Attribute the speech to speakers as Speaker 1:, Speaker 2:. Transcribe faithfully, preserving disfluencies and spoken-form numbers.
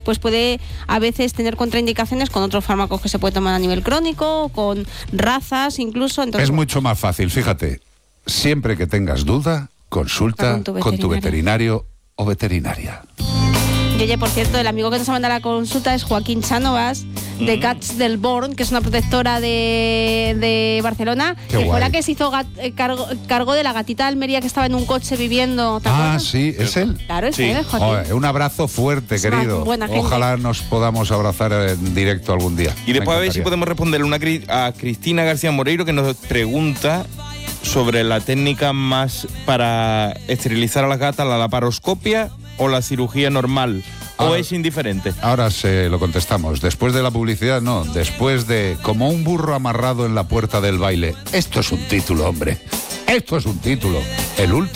Speaker 1: pues puede a veces tener contraindicaciones con otros fármacos que se puede tomar a nivel crónico, con razas incluso. Entonces,
Speaker 2: es mucho más fácil, fíjate, siempre que tengas duda, consulta con tu veterinario, con tu veterinario o veterinaria.
Speaker 1: Y oye, por cierto, el amigo que nos ha mandado la consulta es Joaquín Chánovas, de Cats del Born, que es una protectora de, de Barcelona,
Speaker 2: Qué
Speaker 1: que
Speaker 2: guay.
Speaker 1: fue la que se hizo gat, eh, cargo, cargo de la gatita de Almería que estaba en un coche viviendo. ¿Te
Speaker 2: Ah,
Speaker 1: acuerdas?
Speaker 2: sí, ¿es él?
Speaker 1: Claro, es
Speaker 3: Sí.
Speaker 1: él, Joaquín.
Speaker 2: Joder, un abrazo fuerte,
Speaker 1: Es una
Speaker 2: querido.
Speaker 1: buena gente.
Speaker 2: Ojalá nos podamos abrazar en directo algún día.
Speaker 3: Y después
Speaker 2: Me
Speaker 3: a ver si
Speaker 2: encantaría.
Speaker 3: podemos responderle una cri- a Cristina García Moreiro, que nos pregunta sobre la técnica más para esterilizar a las gatas, la laparoscopia o la cirugía normal. ¿O
Speaker 2: Ahora-
Speaker 3: es indiferente?
Speaker 2: Ahora se lo contestamos. Después de la publicidad, no. Después de como un burro amarrado en la puerta del baile. Esto es un título, hombre. Esto es un título. El último.